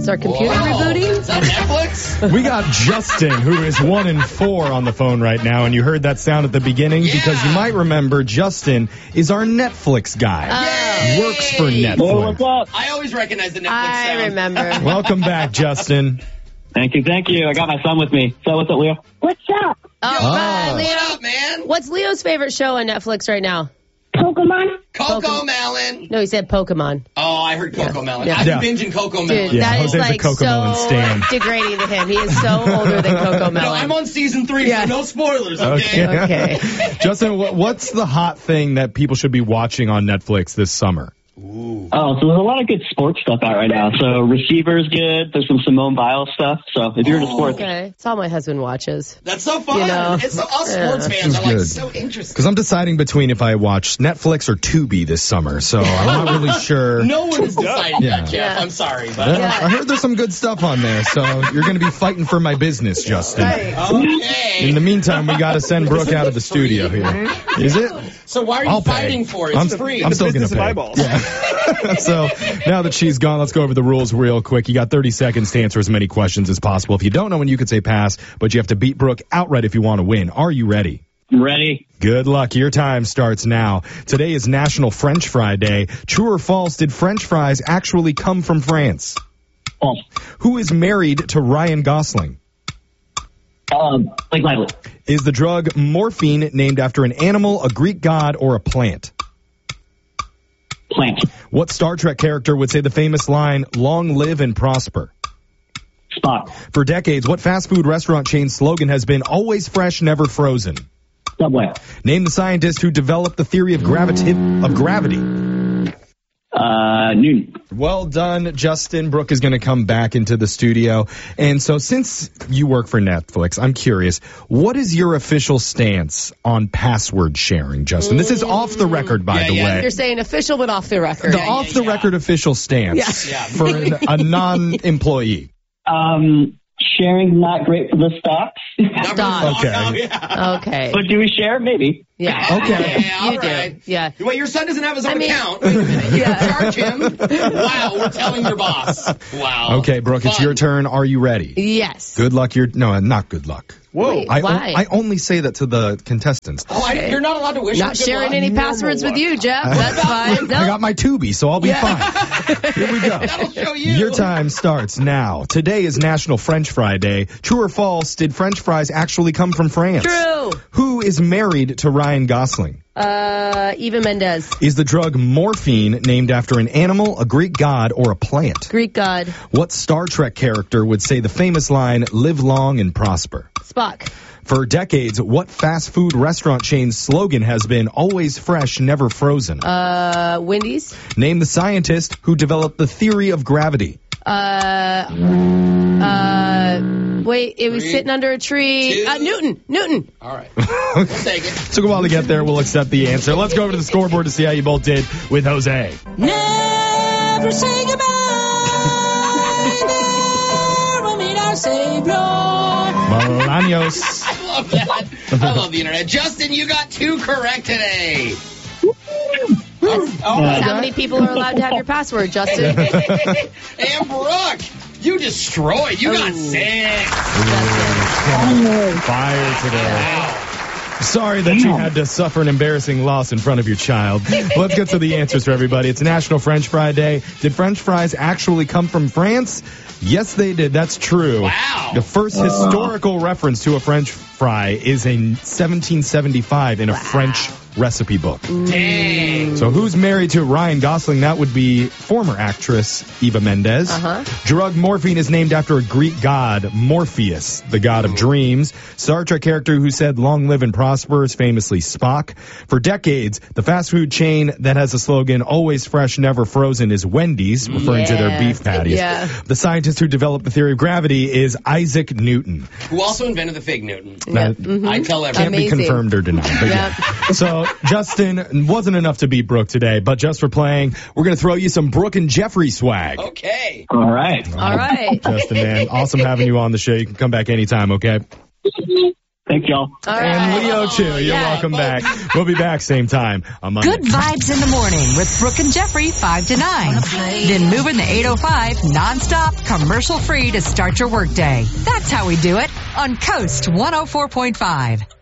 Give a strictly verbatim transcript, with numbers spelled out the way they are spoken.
our computer Whoa. rebooting? Is that Netflix? We got Justin, who is one and four on the phone right now, and you heard that sound at the beginning Yeah. because you might remember Justin is our Netflix guy. Yay. Works for Hey, Netflix. what's up? I always recognize the Netflix I sound. remember. Welcome back, Justin. Thank you, thank you. I got my son with me. So what's up, Leo? What's up? All Yo, right, what Leo. up, man? What's Leo's favorite show on Netflix right now? Pokemon? Coco Pokemon. Melon. No, he said Pokemon. Oh, I heard Coco Yeah. Melon. Yeah. I've Yeah. been binging Coco Dude, Melon. Yeah, that is Jose's a like Coco Melon so stan. degrading to him. He is so older than Coco Melon. No, I'm on season three, Yeah. so no spoilers, okay? Okay. Justin, what, what's the hot thing that people should be watching on Netflix this summer? Ooh. Oh, so there's a lot of good sports stuff out right now. So Receiver's good. There's some Simone Biles stuff. So if you're into Oh. sports, Okay. It's all my husband watches. That's so fun. You know. It's so, us Yeah. sports fans This are is like good. so interesting. Because I'm deciding between if I watch Netflix or Tubi this summer, so I'm not really sure. No one is deciding Yeah. that, Jeff. Yeah. I'm sorry, but Uh, Yeah. I heard there's some good stuff on there, so you're going to be fighting for my business, Justin. okay. In the meantime, we got to send Brooke out of the studio here. Is it? So why are you I'll pay. fighting for it? I'm, It's free. I'm still going to business of pay. eyeballs. Yeah. So now that she's gone, let's go over the rules real quick. You got thirty seconds to answer as many questions as possible. If you don't know when you could say pass, but you have to beat Brooke outright if you want to win. Are you ready? I'm ready. Good luck. Your time starts now. Today is National French Fry Day. True or false, did French fries actually come from France? False. Who is married to Ryan Gosling? Um, Blake Lively. Is the drug morphine named after an animal, a Greek god, or a plant? Plant. What Star Trek character would say the famous line, long live and prosper? Spot. For decades, what fast food restaurant chain slogan has been always fresh, never frozen? Subway. Name the scientist who developed the theory of gravity. Of gravity. Uh, Newton. Well done, Justin. Brooke is going to come back into the studio. And so since you work for Netflix, I'm curious, what is your official stance on password sharing, Justin? This is off the record, by Yeah, the yeah. way. You're saying official but off the record. The yeah, off-the-record official stance Yeah. for an, a non-employee. Um, sharing's not great for the stocks. Number Stop. one. Okay. Oh, yeah. Okay. But do we share? Maybe. Yeah. Okay. Yeah, all You right. do. Yeah. Wait, your son doesn't have his own I mean- account. Wait a minute. You charge him. Wow, we're telling your boss. Wow. Okay, Brooke, it's Fun. your turn. Are you ready? Yes. Good luck. You're no, not good luck. Whoa. Wait, I, why? I only say that to the contestants. Oh, I, you're not allowed to wish Not him good sharing luck. any Normal passwords with luck. you, Jeff. That's fine. No. I got my Tubi, so I'll be fine. Here we go. That'll show you. Your time starts now. Today is National French Fry Day. True or false, did French fries actually come from France? True. Who is married to Ryan Gosling? Uh, Eva Mendes. Is the drug morphine named after an animal, a Greek god, or a plant? Greek god. What Star Trek character would say the famous line, live long and prosper? Spock. For decades, what fast food restaurant chain's slogan has been always fresh, never frozen? Uh, Wendy's. Name the scientist who developed the theory of gravity. Uh, uh, wait, it was Three, sitting under a tree. two. Uh, Newton. Newton. All right. We'll take it. Took a while to get there. We'll accept the answer. Let's go over to the scoreboard to see how you both did with Jose. Never say goodbye. Never meet our Savior. Bolaños. I love that. I love the internet. Justin, you got two correct today. Oh, How many people are allowed to have your password, Justin? and Brooke, you destroyed. You got Ooh. six. Fire today. Sorry that you had to suffer an embarrassing loss in front of your child. Let's get to the answers for everybody. It's National French Fry Day. Did French fries actually come from France? Yes, they did. That's true. Wow. The first historical reference to a French fry is in seventeen seventy-five in a French recipe book. Dang. So who's married to Ryan Gosling? That would be former actress Eva Mendes. Uh-huh. Drug morphine is named after a Greek god, Morpheus, the god of dreams. Star Trek character who said long live and prosper is famously Spock. For decades, the fast food chain that has the slogan always fresh, never frozen is Wendy's, referring to their Yeah. beef patties. Yeah. The scientist who developed the theory of gravity is Isaac Newton. Who also invented the fig Newton. Yeah. That Mhm. I tell can't everyone. be Amazing. confirmed or denied. But yeah. So, Justin, wasn't enough to beat Brooke today, but just for playing, we're going to throw you some Brooke and Jeffrey swag. Okay. All right. All right. Justin, man, awesome having you on the show. You can come back anytime, okay? Thanks, y'all. All right. And Leo, too. You're Yeah. welcome back. We'll be back same time on Monday. Good vibes in the morning with Brooke and Jeffrey, five to nine. Then moving the eight oh five nonstop, commercial free to start your workday. That's how we do it on Coast one oh four point five.